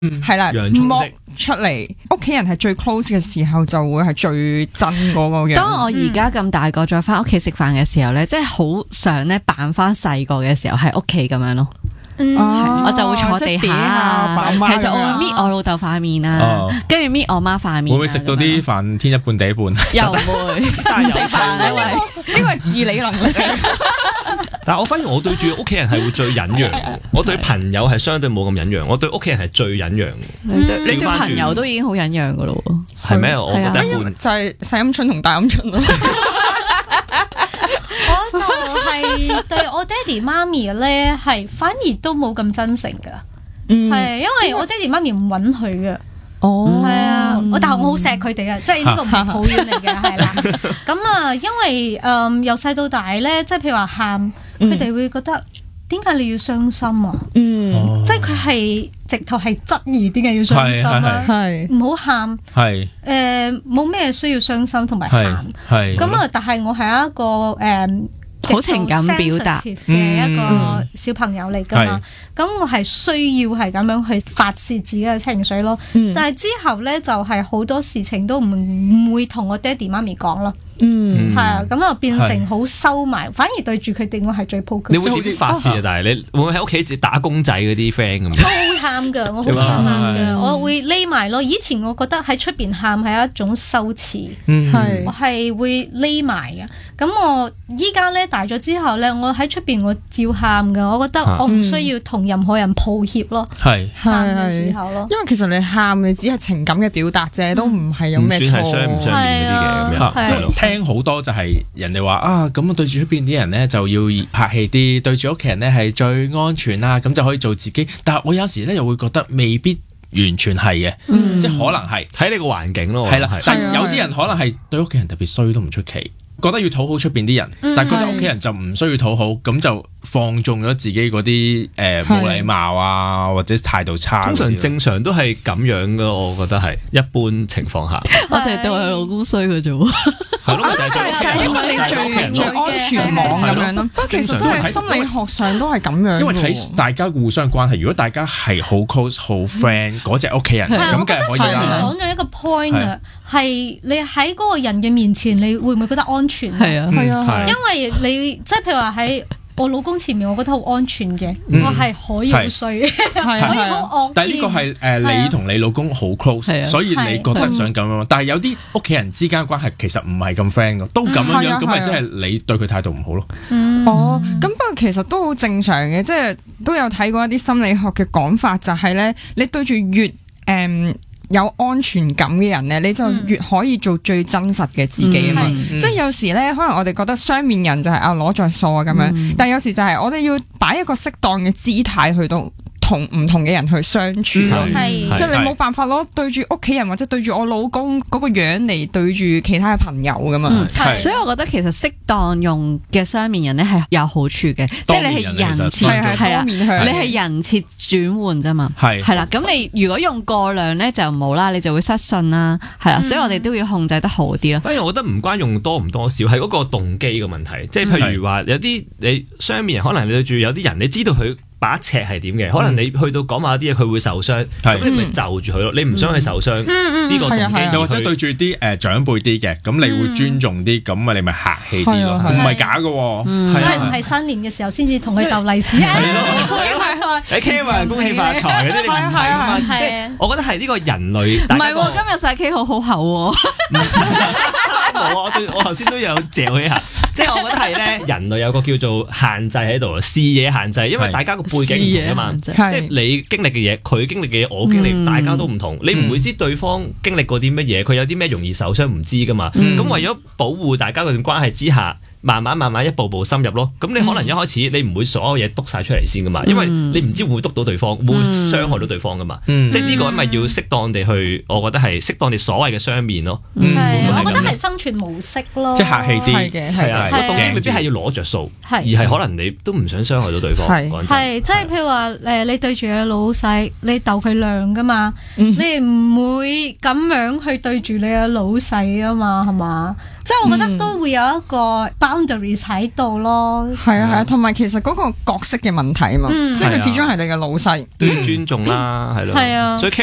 係啦，剝出嚟，屋企人係最 close 嘅時候，就會係最真嗰個嘅。 當我而家咁大個再翻屋企食飯嘅時候咧，即係好想咧扮翻細個嘅時候喺屋企咁樣咯。我就會坐地下啊，其實我會搣我老豆塊面啊，跟住搣我媽塊面。 會唔會食到啲飯天一半地一半？ 又會唔食飯，因為呢個係自理能力。 但係我發現我對住屋企人係會最忍讓，我對朋友係相對冇咁忍讓，我對屋企人係最忍讓。 你對朋友都已經好忍讓噶咯喎？ 係咩？我覺得一半就係細鵪鶉同大鵪鶉咯。 我就係對我爹哋媽咪咧，係反而都冇咁真誠噶，係因為我爹哋媽咪唔允許嘅。係啊，但係我好錫佢哋啊，即係呢個唔係抱怨嚟嘅，係啦。咁啊，因為由細到大咧，即係譬如話喊，佢哋會覺得點解你要傷心啊？即係佢係直頭係質疑點解要傷心啊？係唔好喊，係冇咩需要傷心同埋喊，係咁啊。但係我係一個好情感表達嘅一個小朋友嚟噶嘛，咁我係需要係咁樣去發泄自己嘅情緒咯。但係之後咧就係好多事情都唔會同我爹哋媽咪講咯。係啊，咁啊變成好收埋，反而對住佢哋我係最 poker。 你會點發泄啊？但係你會唔會喺屋企自己打工仔嗰啲 friend 咁？ 我會喊噶，我好想喊噶，我會匿埋咯。以前我覺得喺出邊喊係一種羞恥，我係會匿埋嘅。咁我依家咧大咗之後咧，我喺出邊我照喊噶。我覺得我唔需要同任何人抱歉咯，喊嘅時候咯。 因為其實你喊你只係情感嘅表達啫，都唔係有咩錯。 唔算係傷唔傷面嗰啲嘅咁樣。 聽好多就係人哋話啊，咁對住出邊啲人咧就要客氣啲，對住屋企人咧係最安全啦，咁就可以做自己。但係我有時咧又會覺得未必完全係嘅，即係可能係睇你個環境咯。 係啦，但係有啲人可能係對屋企人特別衰都唔出奇，覺得要討好出邊啲人，但係覺得屋企人就唔需要討好，咁就放縱咗自己嗰啲冇禮貌啊，或者態度差。 通常正常都係咁樣噶，我覺得係一般情況下。 我淨係對我老公衰嘅啫喎。 係咯，就係因為你最安全網咁樣咯。不過其實都係心理學上都係咁樣。 因為睇大家互相關係，如果大家係好 close 好 friend 嗰隻屋企人，咁梗係可以啦。 講咗一個 point 啊，係你喺嗰個人嘅面前，你會唔會覺得安全？ 係啊， 係啊， 因為你即係譬如話喺我老公前面，我覺得好安全嘅，我係可以好衰，可以好惡。 但係呢個係你同你老公好 close，所以你覺得想咁樣。但係有啲屋企人之間關係其實唔係咁 friend 嘅，都咁樣，咁咪即係你對佢態度唔好咯。 咁不過其實都好正常嘅，即係都有睇過一啲心理學嘅講法，就係咧，你對住越有安全感嘅人咧，你就越可以做最真實嘅自己啊嘛！即係有時咧，可能我哋覺得雙面人就係攞着數啊咁樣，但係有時就係我哋要擺一個適當嘅姿態去到同唔同嘅人去相處咯，即係你冇辦法攞對住屋企人或者對住我老公嗰個樣嚟對住其他嘅朋友噶嘛。 所以我覺得其實適當用嘅雙面人咧係有好處嘅，即係你係人設係啊，你係人設轉換啫嘛，係啦。咁你如果用過量咧就冇啦，你就會失信啦，係啦。所以我哋都要控制得好啲咯。 反而我覺得唔關用多唔多少，係嗰個動機嘅問題。即係譬如話有啲你雙面人，可能你對住有啲人，你知道佢把尺係點嘅，可能你去到講埋啲嘢，佢會受傷，咁你咪就住佢咯。你唔想佢受傷，呢個動機， 又或者對住啲長輩啲嘅，咁你會尊重啲，咁啊你咪客氣啲咯，唔係假嘅。 所以唔係新年嘅時候先至同佢鬥利是啊！恭喜發財， 你 K 話恭喜發財嗰啲，你唔係啊嘛？即係我覺得係呢個人類。 唔係喎，今日晒 K 好厚喎。 我頭先都有嚼一下，即係我覺得係咧，人類有個叫做限制喺度，視野限制，因為大家個背景唔同啊嘛，即係你經歷嘅嘢，佢經歷嘅嘢，我經歷，大家都唔同，你唔會知對方經歷過啲乜嘢，佢有啲咩容易受傷，唔知噶嘛，咁為咗保護大家嗰段關係之下，慢慢一步步深入咯。咁你可能一開始你唔會所有嘢督晒出嚟先噶嘛，因為你唔知會唔會督到對方，會傷害到對方噶嘛。即係呢個咪要適當地去，我覺得係適當地所謂嘅雙面咯。 我覺得係生存模式咯， 即係客氣啲嘅，係啊， 個動機未必係要攞着數，而係可能你都唔想傷害到對方。 係即係譬如話你對住嘅老細，你鬥佢量噶嘛，你唔會咁樣去對住你嘅老細啊嘛，係嘛？ 即係我覺得都會有一個 boundaries 喺度咯。 係啊，同埋其實嗰個角色嘅問題啊嘛，即係佢始終係你嘅老細， 都要尊重啦，係咯。 係啊， 所以